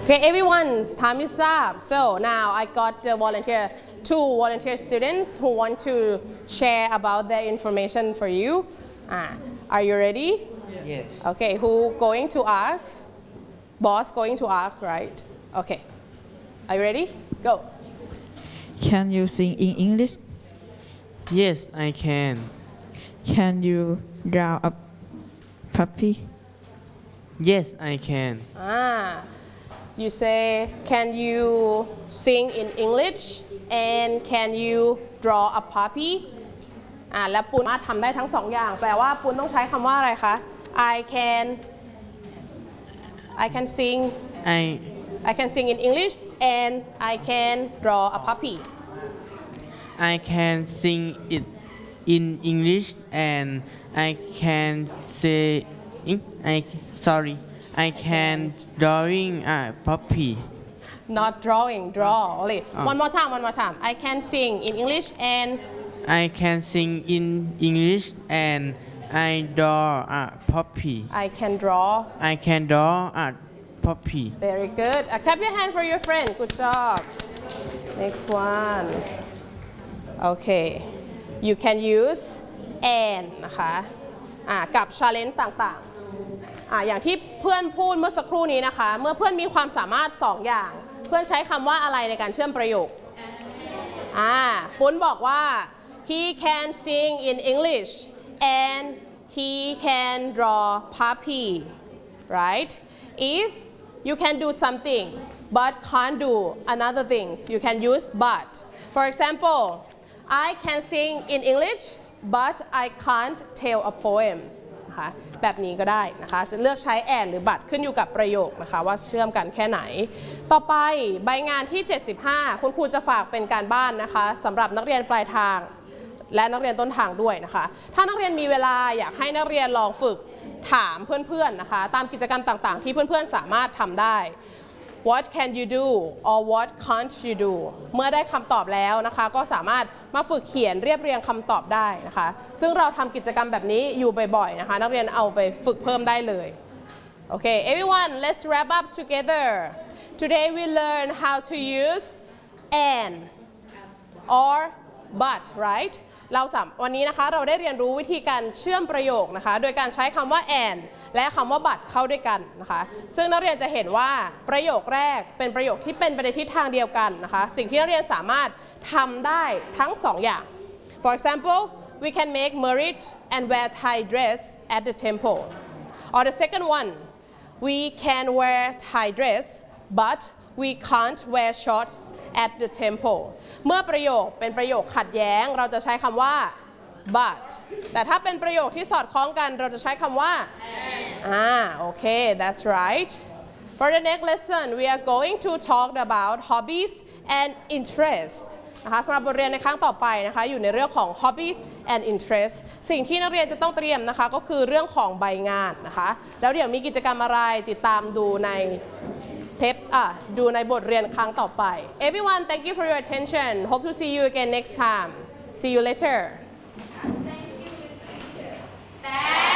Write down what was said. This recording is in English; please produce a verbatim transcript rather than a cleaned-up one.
Okay, everyone's time is up. So now I got the volunteer, two volunteer students who want to share about their information for you. Ah, are you ready? Yes. Okay, who going to ask? Boss going to ask, right? Okay. Are you ready? Go. Can you sing in English? Yes, I can. Can you draw a puppy? Yes, I can. Ah, you say, can you sing in English and can you draw a puppy? อ่าแล้วปุณสามารถทำได้ทั้งสองอย่างแปลว่าปุณต้องใช้คำว่าอะไรคะ I can I can sing I I can sing in English and I can draw a puppy. I can sing it in English and I can say I sorry I can drawing a puppy. Not drawing, draw only. Oh. One more time, one more time. I can sing in English and I can sing in English and I draw a puppy. I can draw. I can draw a puppy. Very good. Uh, clap your hand for your friend. Good job. Next one. Okay. You can use and นะคะอ่ากับ challenge ต่างๆอ่าอย่างที่เพื่อนพูดเมื่อสักครู่นี้นะคะเมื่อเพื่อนมีความสามารถสองอย่างเพื่อนใช้คำว่าอะไรในการเชื่อมประโยคอ่าปุ้นบอกว่า he can sing in English and he can draw puppy right if you can do something but can't do another things you can use but for example I can sing in English but I can't tell a poem นะคะแบบนี้ก็ได้นะคะจะเลือกใช้ and หรือ but ขึ้นอยู่กับประโยคนะคะว่าเชื่อมกันแค่ไหนต่อไปใบงานที่เจ็ดสิบห้าคุณครูจะฝากเป็นการบ้านนะคะสำหรับนักเรียนปลายทางและนักเรียนต้นทางด้วยนะคะถ้านักเรียนมีเวลาอยากให้นักเรียนลองฝึกถามเพื่อนๆนะคะตามกิจกรรมต่างๆที่เพื่อนๆสามารถทำได้ What can you do or what can't you do เมื่อได้คำตอบแล้วนะคะก็สามารถมาฝึกเขียนเรียบเรียงคำตอบได้นะคะซึ่งเราทำกิจกรรมแบบนี้อยู่บ่อยๆนะคะนักเรียนเอาไปฝึกเพิ่มได้เลยโอเค everyone let's wrap up together today we learn how to use and or but right เราสามวันนี้นะคะเราได้เรียนรู้วิธีการเชื่อมประโยคนะคะโดยการใช้คำว่า and และคำว่า but เข้าด้วยกันนะคะซึ่งนักเรียนจะเห็นว่าประโยคแรกเป็นประโยคที่เป็นไปในทิศทางเดียวกันนะคะสิ่งที่นักเรียนสามารถทำได้ทั้งสองอย่าง for example we can make merit and wear Thai dress at the temple or the second one we can wear Thai dress but we can't wear shorts at the temple เมื่อประโยคเป็นประโยคขัดแย้งเราจะใช้คำว่า but แต่ถ้าเป็นประโยคที่สอดคล้องกันเราจะใช้คำว่า อ่าโอเค that's right for the next lesson we are going to talk about hobbies and interest นะคะสำหรับบทเรียนในครั้งต่อไปนะคะอยู่ในเรื่องของ hobbies and interest สิ่งที่นักเรียนจะต้องเตรียมนะคะก็คือเรื่องของใบงานนะคะแล้วเดี๋ยวมีกิจกรรมอะไรติดตามดูในเทปอ่ะดูในบทเรียนครั้งต่อไป everyone thank you for your attention hope to see you again next time see you later